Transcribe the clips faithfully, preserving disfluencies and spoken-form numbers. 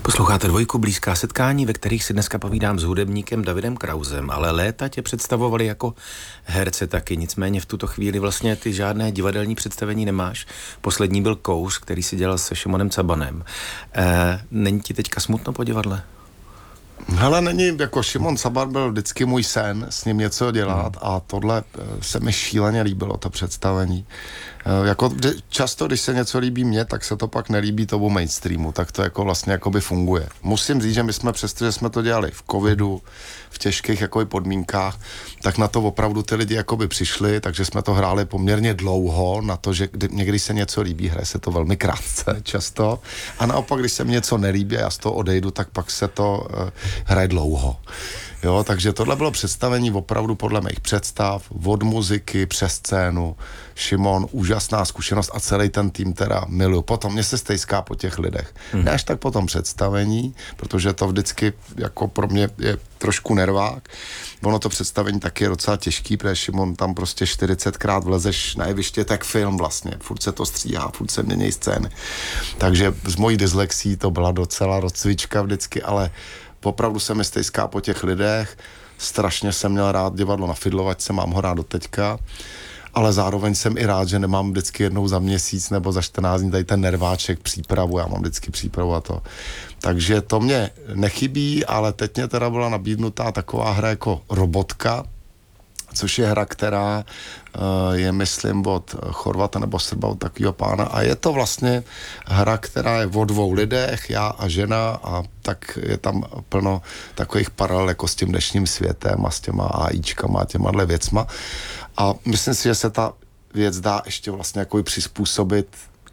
Posloucháte Dvojku, blízká setkání, ve kterých si dneska povídám s hudebníkem Davidem Krausem, ale léta tě představovali jako herce taky, nicméně v tuto chvíli vlastně ty žádné divadelní představení nemáš. Poslední byl Kouř, který si dělal se Šimonem Cabanem. E, není ti teďka smutno po divadle? Hele, není, jako Šimon Caban byl vždycky můj sen, s ním něco dělat a tohle se mi šíleně líbilo, to představení. Jako často, když se něco líbí mně, tak se to pak nelíbí tomu mainstreamu, tak to jako vlastně jakoby funguje. Musím říct, že my jsme přesto, že jsme to dělali v covidu, v těžkých jakoby podmínkách, tak na to opravdu ty lidi jakoby přišli, takže jsme to hráli poměrně dlouho na to, že kdy, někdy se něco líbí, hraje se to velmi krátce často a naopak, když se mi něco nelíbí a já z toho odejdu, tak pak se to uh, hraje dlouho. Jo, takže tohle bylo představení opravdu podle mých představ, od muziky přes scénu. Šimon, úžasná zkušenost a celý ten tým teda miluju. Potom mě se stejská po těch lidech. Hmm. Ne až tak po tom představení, protože to vždycky jako pro mě je trošku nervák. Ono to představení taky je docela těžký, protože Šimon tam prostě čtyřicetkrát vlezeš na jeviště, tak film vlastně. Furt se to stříhá, furt se mění scény. Takže z mojí dyslexí to byla docela rozcvička vždycky, ale opravdu se mi stejská po těch lidech, strašně jsem měl rád divadlo na Fidlovačce, mám ho rád do teďka, ale zároveň jsem i rád, že nemám vždycky jednou za měsíc nebo za čtrnáct dní tady ten nerváček přípravu, já mám vždycky přípravu a to. Takže to mě nechybí, ale teď mě teda byla nabídnutá taková hra jako Robotka, což je hra, která uh, je, myslím, od Chorvata nebo Srba, od takového pána a je to vlastně hra, která je o dvou lidech, já a žena a tak je tam plno takových paralel jako s tím dnešním světem a s těma AIčkama a těma věcma a myslím si, že se ta věc dá ještě vlastně jako přizpůsobit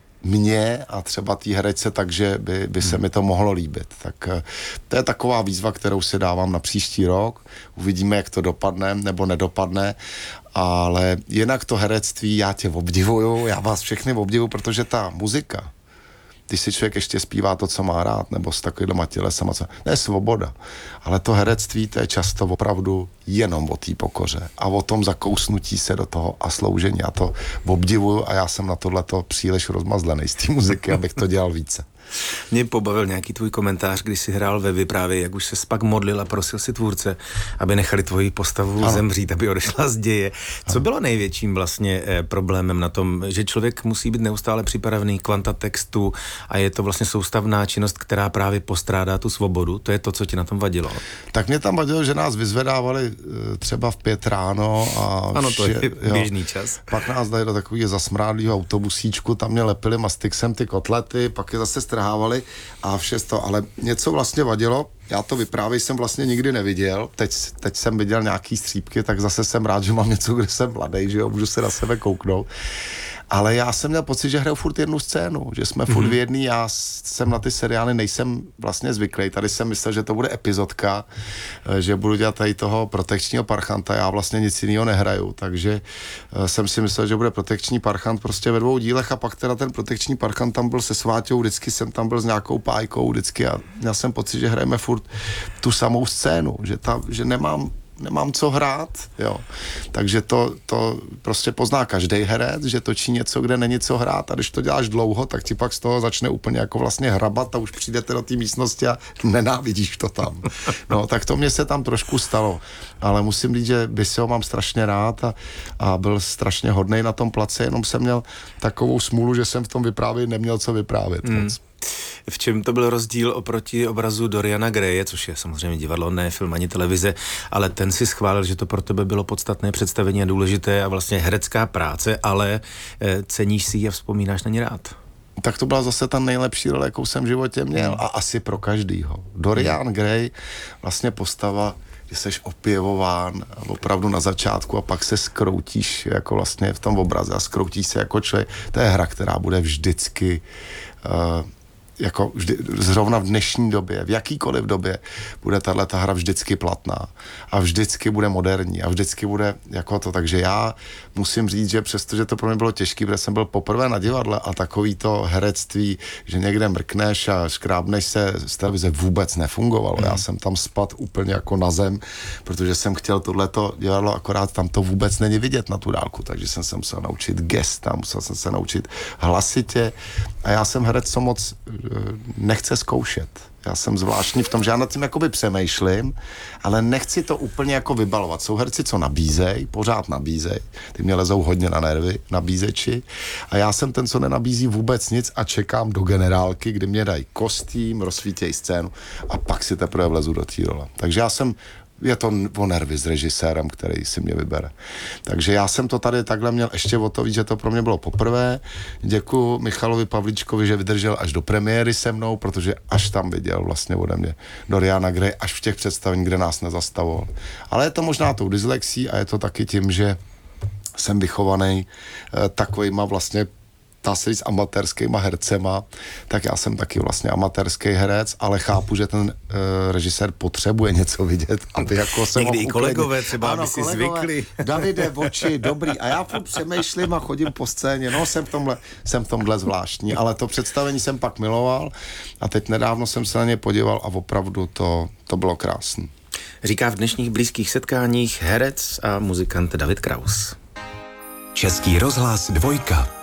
mně a třeba té herečce, takže by, by se mi to mohlo líbit. Tak to je taková výzva, kterou si dávám na příští rok. Uvidíme, jak to dopadne nebo nedopadne, ale jinak to herectví, já tě obdivuju, já vás všechny obdivuju, protože ta muzika, když si člověk ještě zpívá to, co má rád, nebo s takovýhlema tělesama, co... To je svoboda. Ale to herectví, to je často opravdu jenom o té pokoře a o tom zakousnutí se do toho a sloužení. Já to obdivuju a já jsem na tohleto příliš rozmazlený z té muziky, abych to dělal více. Mě pobavil nějaký tvůj komentář, když jsi hrál ve Vyprávě, jak už se pak modlil a prosil si tvůrce, aby nechali tvoji postavu ano. zemřít, aby odešla z děje. Co ano. bylo největším vlastně eh, problémem na tom, že člověk musí být neustále připravený, kvanta textu a je to vlastně soustavná činnost, která právě postrádá tu svobodu? To je to, co ti na tom vadilo? Tak mě tam vadilo, že nás vyzvedávali třeba v pět ráno a ano, to je jo, běžný čas. Pak nás dali do takového zasmrádlého autobusíčku, tam mě lepili mastixem ty kotlety, pak je zase strhávali a vše to, ale něco vlastně vadilo. Já to Vyprávěj jsem vlastně nikdy neviděl, teď, teď jsem viděl nějaký střípky, tak zase jsem rád, že mám něco, kde jsem mladý, že jo, můžu se na sebe kouknout. Ale já jsem měl pocit, že hraju furt jednu scénu, že jsme furt mm-hmm. v jedný, já jsem na ty seriály nejsem vlastně zvyklý, tady jsem myslel, že to bude epizodka, že budu dělat tady toho protekčního parchanta, já vlastně nic jiného nehraju, takže jsem si myslel, že bude protekční parchant prostě ve dvou dílech a pak teda ten protekční parchant tam byl se Sváťou, vždycky jsem tam byl s nějakou pájkou vždycky a měl jsem pocit, že hrajeme furt tu samou scénu, že, ta, že nemám nemám co hrát, jo. Takže to, to prostě pozná každý herec, že točí něco, kde není co hrát a když to děláš dlouho, tak ti pak z toho začne úplně jako vlastně hrabat a už přijdete do té místnosti a nenávidíš to tam. No, tak to mě se tam trošku stalo, ale musím říct, že Bysio mám strašně rád a, a byl strašně hodnej na tom place, jenom jsem měl takovou smůlu, že jsem v tom Vyprávěj neměl co vyprávět. Hmm. V čem to byl rozdíl oproti obrazu Doriana Graye, což je samozřejmě divadlo, ne film ani televize, ale ten si schválil, že to pro tebe bylo podstatné představení a důležité a vlastně herecká práce, ale e, ceníš si ji a vzpomínáš na ní rád. Tak to byla zase ta nejlepší role, jakou jsem v životě měl a asi pro každýho. Dorian Gray, vlastně postava, že seš opěvován opravdu na začátku a pak se skroutíš jako vlastně v tom obraze a skroutíš se jako člověk. To je hra, která bude vždycky uh, jako vždy, zrovna v dnešní době, v jakýkoliv době bude tato hra vždycky platná a vždycky bude moderní a vždycky bude jako to, takže já musím říct, že přestože to pro mě bylo těžké, protože jsem byl poprvé na divadle a takový to herectví, že někde mrkneš a škrábneš se z televize vůbec nefungovalo. Mm. Já jsem tam spadl úplně jako na zem, protože jsem chtěl tohleto divadlo, akorát tam to vůbec není vidět na tu dálku, takže jsem se musel naučit gesta, musel jsem se naučit hlasitě A já jsem herec, co moc nechce zkoušet. Já jsem zvláštní v tom, že já nad tím jakoby přemýšlím, ale nechci to úplně jako vybalovat. Jsou herci, co nabízej, pořád nabízej. Ty mě lezou hodně na nervy, nabízeči. A já jsem ten, co nenabízí vůbec nic a čekám do generálky, kdy mě dají kostým, rozsvítějí scénu a pak si teprve vlezu do té role. Takže já jsem je to o nervy s režisérem, který si mě vybere. Takže já jsem to tady takhle měl ještě o to víc, že to pro mě bylo poprvé. Děkuju Michalovi Pavlíčkovi, že vydržel až do premiéry se mnou, protože až tam viděl vlastně ode mě Doriana Gray, až v těch představení, kde nás nezastavoval. Ale je to možná tou dyslexí a je to taky tím, že jsem vychovaný eh, takovýma vlastně dá se říct amatérskýma hercema, tak já jsem taky vlastně amatérský herec, ale chápu, že ten uh, režisér potřebuje něco vidět, aby jako se někdy i kolegové třeba, ano, aby si kolegové, zvykli. Davide, oči, dobrý. A já furt přemýšlím a chodím po scéně, no jsem v tomhle, jsem v tomhle zvláštní, ale to představení jsem pak miloval a teď nedávno jsem se na ně podíval a opravdu to, to bylo krásné. Říká v dnešních blízkých setkáních herec a muzikant David Kraus. Český rozhlas dvojka.